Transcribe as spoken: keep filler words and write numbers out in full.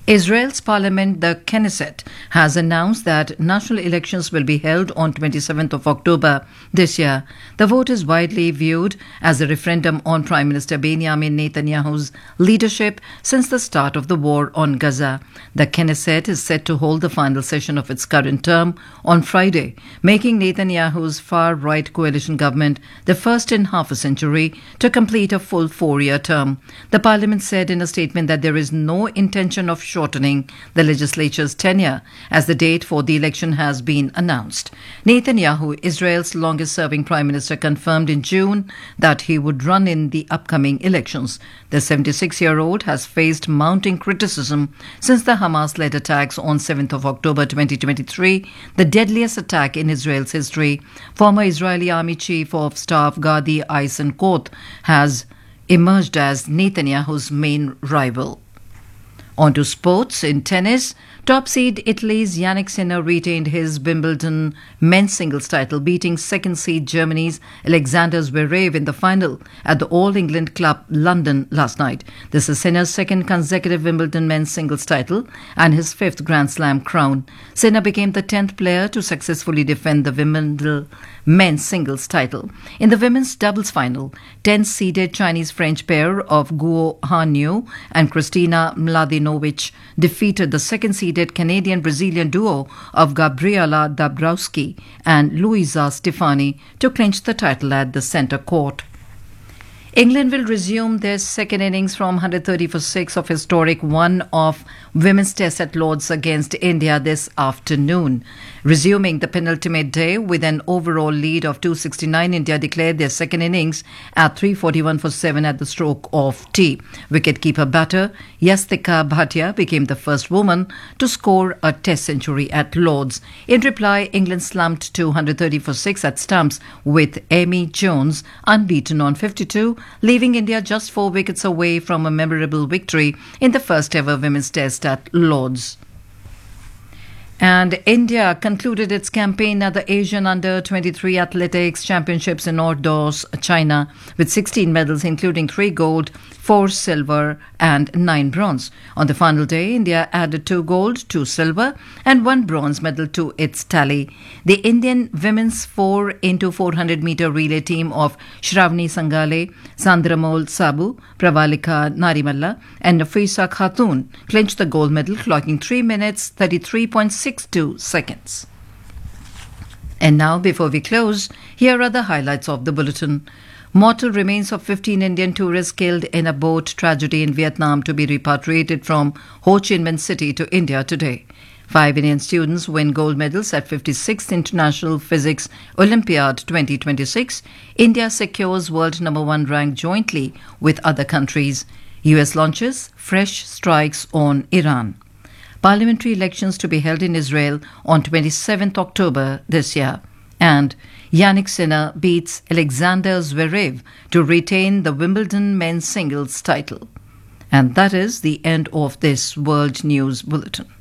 Israel's parliament, the Knesset, has announced that national elections will be held on twenty-seventh of October this year. The vote is widely viewed as a referendum on Prime Minister Benjamin Netanyahu's leadership since the start of the war on Gaza. The Knesset is set to hold the final session of its current term on Friday, making Netanyahu's far-right coalition government the first in half a century to complete a full four-year term. The parliament said in a statement that there is no intention of shortening the legislature's tenure as the date for the election has been announced. Netanyahu, Israel's longest-serving prime minister, confirmed in June that he would run in the upcoming elections. The seventy-six-year-old has faced mounting criticism since the Hamas-led attacks on seventh of October twenty twenty-three, the deadliest attack in Israel's history. Former Israeli Army Chief of Staff Gadi Eisenkot has emerged as Netanyahu's main rival. On to sports. In tennis, top seed Italy's Yannick Sinner retained his Wimbledon men's singles title, beating second seed Germany's Alexander Zverev in the final at the All England Club London last night. This is Sinner's second consecutive Wimbledon men's singles title and his fifth Grand Slam crown. Sinner became the tenth player to successfully defend the Wimbledon men's singles title. In the women's doubles final, tenth-seeded Chinese-French pair of Guo Hanyu and Kristina Mladenovic defeated the second-seeded Canadian-Brazilian duo of Gabriela Dabrowski and Luisa Stefani to clinch the title at the centre court. England will resume their second innings from one hundred thirty for six of historic one-off women's test at Lord's against India this afternoon. Resuming the penultimate day with an overall lead of two sixty-nine, India declared their second innings at three forty-one for seven at the stroke of tea. Wicketkeeper batter Yastika Bhatia became the first woman to score a test century at Lord's. In reply, England slumped to one hundred thirty for six at stumps with Amy Jones unbeaten on fifty-two, leaving India just four wickets away from a memorable victory in the first ever women's test at Lord's. And India concluded its campaign at the Asian Under twenty-three Athletics Championships in Ordos, China, with sixteen medals, including three gold, four silver and nine bronze. On the final day, India added two gold, two silver and one bronze medal to its tally. The Indian women's four into four hundred meter relay team of Shravani Sangale, Sandramol Sabu, Pravalika Narimalla and Nafisa Khatun clinched the gold medal, clocking three minutes thirty-three point six two seconds. And now, before we close, here are the highlights of the bulletin. Mortal remains of fifteen Indian tourists killed in a boat tragedy in Vietnam to be repatriated from Ho Chi Minh City to India today. Five Indian students win gold medals at fifty-sixth International Physics Olympiad twenty twenty-six. India secures world number one rank jointly with other countries. U S launches fresh strikes on Iran. Parliamentary elections to be held in Israel on twenty-seventh October this year. And Yannick Sinner beats Alexander Zverev to retain the Wimbledon men's singles title. And that is the end of this World News Bulletin.